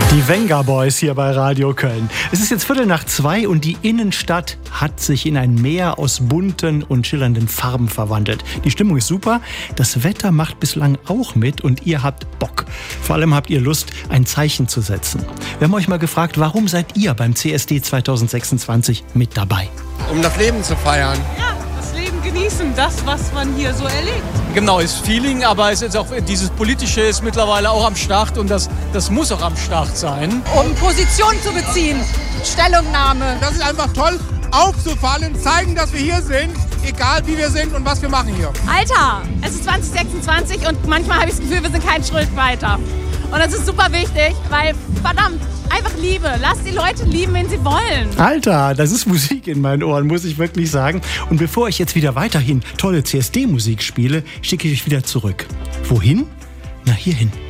Die Venga Boys hier bei Radio Köln. Es ist jetzt 1:15 und die Innenstadt hat sich in ein Meer aus bunten und schillernden Farben verwandelt. Die Stimmung ist super, das Wetter macht bislang auch mit und ihr habt Bock. Vor allem habt ihr Lust, ein Zeichen zu setzen. Wir haben euch mal gefragt, warum seid ihr beim CSD 2026 mit dabei? Um das Leben zu feiern. Ja, das Leben genießen, das, was man hier so erlebt. Genau, ist Feeling, aber es ist auch dieses Politische ist mittlerweile auch am Start und das muss auch am Start sein. Um Position zu beziehen, Stellungnahme. Das ist einfach toll, aufzufallen, zeigen, dass wir hier sind, egal wie wir sind und was wir machen hier. Alter, es ist 2026 und manchmal habe ich das Gefühl, wir sind keinen Schritt weiter. Und das ist super wichtig, weil, verdammt, einfach Liebe. Lasst die Leute lieben, wen sie wollen. Alter, das ist Musik in meinen Ohren, muss ich wirklich sagen. Und bevor ich jetzt wieder weiterhin tolle CSD-Musik spiele, schicke ich euch wieder zurück. Wohin? Na, hierhin.